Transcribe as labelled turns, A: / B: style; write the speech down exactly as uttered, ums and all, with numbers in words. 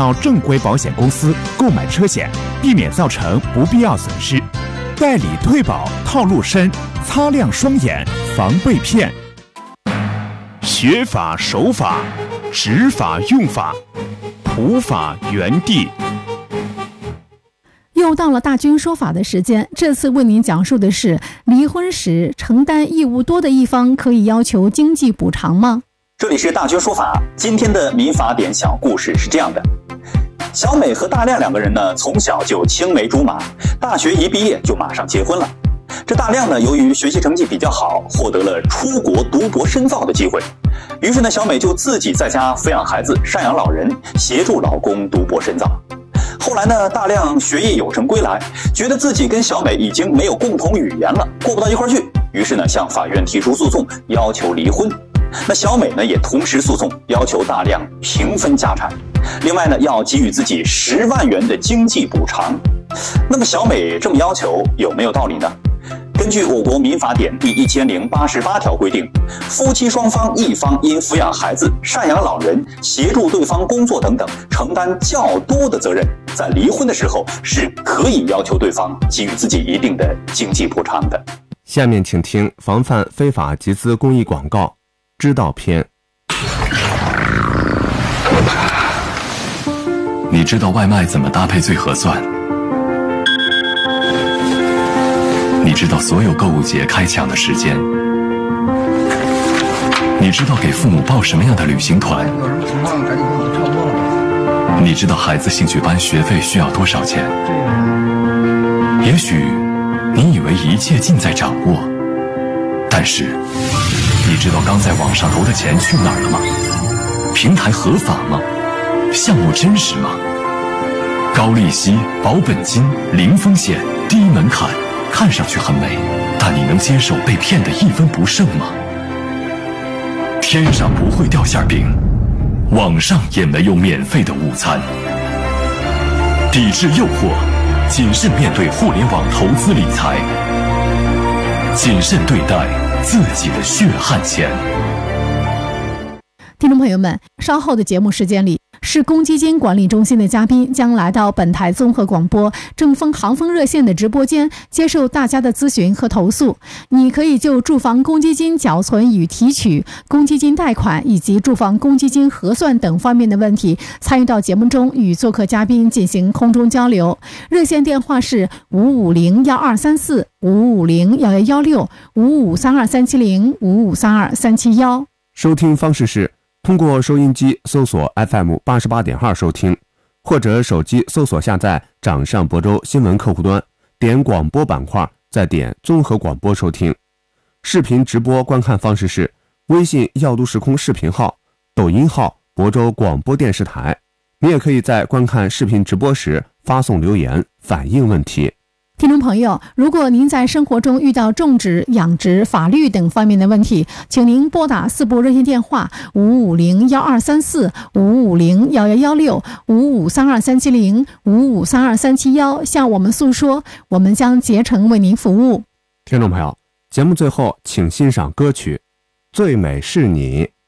A: 到正规保险公司购买车险，避免造成不必要损失。代理退保套路深，擦亮双眼防被骗。学法守法，执法用法，普法原地。
B: 又到了大军说法的时间，这次为您讲述的是离婚时承担义务多的一方可以要求经济补偿吗？
C: 这里是大军说法，今天的民法典小故事是这样的。小美和大亮两个人呢，从小就青梅竹马，大学一毕业就马上结婚了。这大亮呢，由于学习成绩比较好，获得了出国读博深造的机会。于是呢，小美就自己在家抚养孩子、赡养老人，协助老公读博深造。后来呢，大亮学业有成归来，觉得自己跟小美已经没有共同语言了，过不到一块去，于是呢，向法院提出诉讼，要求离婚。那小美呢，也同时诉讼，要求大亮平分家产，另外呢，要给予自己十万元的经济补偿。那么小美这么要求有没有道理呢？根据我国民法典第一千零八十八条规定，夫妻双方一方因抚养孩子、赡养老人、协助对方工作等等，承担较多的责任，在离婚的时候是可以要求对方给予自己一定的经济补偿的。
D: 下面请听防范非法集资公益广告知道篇。
E: 你知道外卖怎么搭配最合算？你知道所有购物节开抢的时间？你知道给父母报什么样的旅行团？你知道孩子兴趣班学费需要多少钱？也许你以为一切尽在掌握，但是你知道刚在网上投的钱去哪儿了吗？平台合法吗？项目真实吗？高利息、保本金、零风险、低门槛，看上去很美，但你能接受被骗的一分不剩吗？天上不会掉馅饼，网上也没有免费的午餐。抵制诱惑，谨慎面对互联网投资理财，谨慎对待自己的血汗钱。
B: 听众朋友们，稍后的节目时间里，市公积金管理中心的嘉宾将来到本台综合广播正风航风热线的直播间，接受大家的咨询和投诉。你可以就住房公积金缴存与提取、公积金贷款以及住房公积金核算等方面的问题，参与到节目中，与做客嘉宾进行空中交流。热线电话是五五零幺二三四、五五零幺幺幺六、五五三二三七零、五五三二三七幺。
D: 收听方式是通过收音机搜索 F M 八十八点二 收听，或者手机搜索下载掌上播州新闻客户端，点广播板块，再点综合广播收听。视频直播观看方式是微信耀都时空视频号、抖音号亳州广播电视台。你也可以在观看视频直播时发送留言反映问题。
B: 听众朋友，如果您在生活中遇到种植、养殖、法律等方面的问题，请您拨打四部热线电话五五零幺二三四、五五零幺幺幺六、五五三二三七零、五五三二三七幺向我们诉说，我们将竭诚为您服务。
D: 听众朋友，节目最后请欣赏歌曲《最美是你》。